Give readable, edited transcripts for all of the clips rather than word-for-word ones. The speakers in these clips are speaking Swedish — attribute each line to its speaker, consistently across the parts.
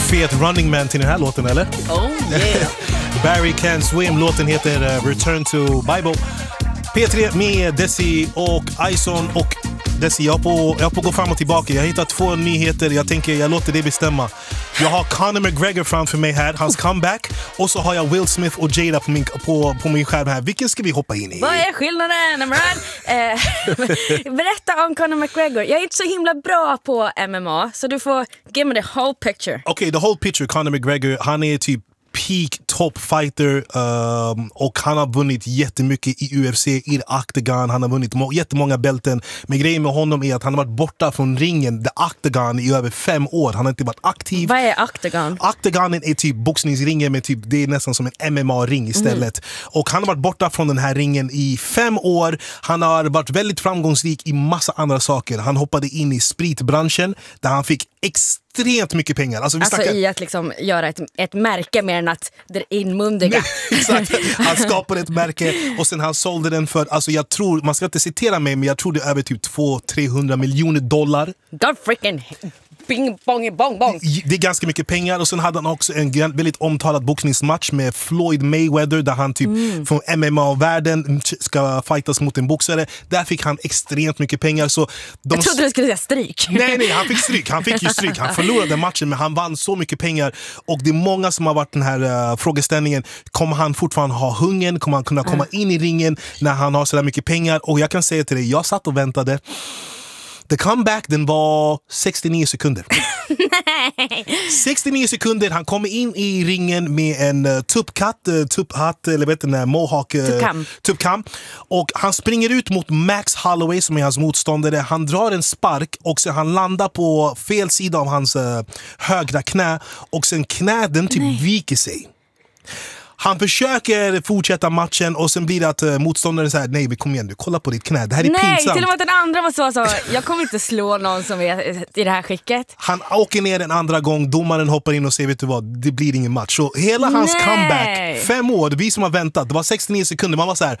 Speaker 1: fet running man till den här låten, eller?
Speaker 2: Oh yeah.
Speaker 1: Barry Can't Swim, låten heter Return to Bible. P3 med Desi och Ison och Desi, jag på gå fram och tillbaka. Jag har hittat 2 nyheter. Jag låter det bestämma. Jag har Conor McGregor framför mig här, hans comeback. Och så har jag Will Smith och Jada på min skärm här. Vilken ska vi hoppa in i?
Speaker 2: Vad är skillnaden, Amran? Berätta om Conor McGregor. Jag är inte så himla bra på MMA, så du får give me the whole picture.
Speaker 1: Okej, the whole picture. Conor McGregor, han är typ peak top fighter och han har vunnit jättemycket i UFC, i Octagon. Han har vunnit jättemånga bälten. Men grejen med honom är att han har varit borta från ringen, the Octagon, i över 5 år. Han har inte varit aktiv.
Speaker 2: Vad är Octagon?
Speaker 1: Octagonen är typ boxningsringen, men typ, det är nästan som en MMA-ring istället. Och han har varit borta från den här ringen i 5 år. Han har varit väldigt framgångsrik i massa andra saker. Han hoppade in i spritbranschen där han fick extremt mycket pengar. Alltså
Speaker 2: i att liksom göra ett märke mer än att det är inmundiga.
Speaker 1: Exakt. Han skapade ett märke och sen han sålde den för, alltså jag tror, man ska inte citera mig, men jag tror det är över typ $200-300 miljoner.
Speaker 2: God freaking bing bong bong bong.
Speaker 1: Det är ganska mycket pengar. Och sen hade han också en väldigt omtalad boxningsmatch med Floyd Mayweather där han typ från MMA-världen ska fightas mot en boxare. Där fick han extremt mycket pengar. Så
Speaker 2: jag trodde du skulle säga stryk.
Speaker 1: Nej, han fick stryk. Han fick ju stryk. Han förlorade matchen, men han vann så mycket pengar. Och det är många som har varit den här frågeställningen. Kommer han fortfarande ha hungern? Kommer han kunna komma in i ringen när han har så där mycket pengar? Och jag kan säga till dig, jag satt och väntade. The comeback, den var 69 sekunder. 69 sekunder, han kommer in i ringen med en tupphatt, eller vet du, mohawk, tuppkam. Och han springer ut mot Max Holloway som är hans motståndare. Han drar en spark och sen han landar på fel sida av hans högra knä. Och sen knäden typ viker sig. Han försöker fortsätta matchen och sen blir det att motståndaren säger nej, kom igen, du kolla på ditt knä, det här är pinsamt.
Speaker 2: Nej, till och med att den andra var så, jag kommer inte slå någon som är i det här skicket.
Speaker 1: Han åker ner en andra gång, domaren hoppar in och säger, vet du vad, det blir ingen match. Så hela hans comeback, 5 år, vi som har väntat, det var 69 sekunder, man var så här,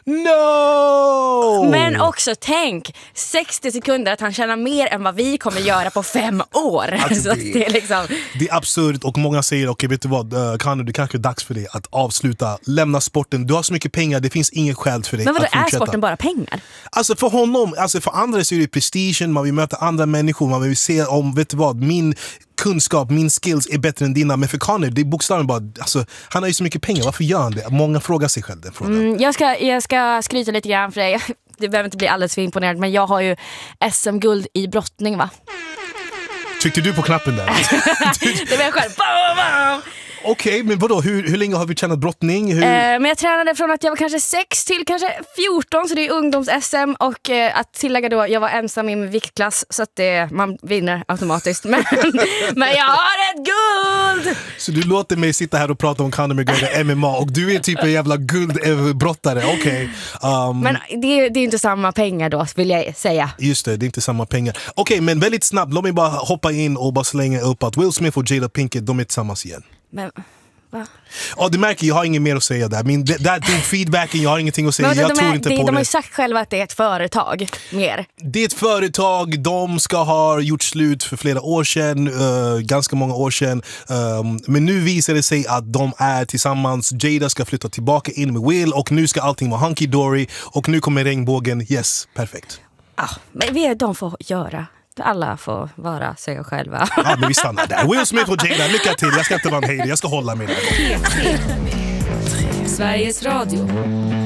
Speaker 1: no!
Speaker 2: Men också tänk, 60 sekunder att han tjänar mer än vad vi kommer göra på 5 år.
Speaker 1: Alltså,
Speaker 2: så det är liksom...
Speaker 1: Det är absurt och många säger, okej, vet du vad, Conor, det kanske är dags för dig att avsluta, lämna sporten. Du har så mycket pengar, det finns ingen skäl för dig att fortsätta. Men
Speaker 2: är sporten bara pengar?
Speaker 1: Alltså för honom, alltså för andra så är det prestigen, man vill möta andra människor, man vill se om, vet du vad, min kunskap, min skills är bättre än dina. Men för Conor, det är bokstavligen bara, alltså, han har ju så mycket pengar, varför gör han det? Många frågar sig själv den frågan.
Speaker 2: Jag ska skryta lite grann för dig. Du behöver inte bli alldeles för imponerad, men jag har ju SM-guld i brottning, va?
Speaker 1: Tryckte du på knappen där?
Speaker 2: Det var jag själv.
Speaker 1: Okej, men vadå? Hur länge har vi tränat brottning?
Speaker 2: Men jag tränade från att jag var kanske 6 till kanske 14, så det är ungdoms-SM. Och att tillägga då, jag var ensam i min viktklass, så att man vinner automatiskt. Men jag har ett guld!
Speaker 1: Så du låter mig sitta här och prata om Conor McGregor MMA och du är typ en jävla guldbrottare, okej.
Speaker 2: Men det är inte samma pengar då, vill jag säga. Just
Speaker 1: det är inte samma pengar. Okej, men väldigt snabbt, låt mig bara hoppa in och bara slänga upp att Will Smith och Jada Pinkett, de är tillsammans igen.
Speaker 2: Men, va?
Speaker 1: Ja, du märker, jag har inget mer att säga där. Men din feedbacken, jag har ingenting att säga. Men jag tror inte på det.
Speaker 2: De har ju sagt själva att det är ett företag mer.
Speaker 1: Det är ett företag, de ska ha gjort slut för flera år sedan, ganska många år sedan. Men nu visar det sig att de är tillsammans. Jada ska flytta tillbaka in med Will och nu ska allting vara hunky-dory. Och nu kommer regnbågen, yes, perfekt.
Speaker 2: Ja, men de får göra. Alla får vara sig själva.
Speaker 1: Ja, men vi stannar där. Will Smith och Jada, lycka till. Jag ska inte vara en hater, jag ska hålla mig där.
Speaker 3: Sveriges Radio.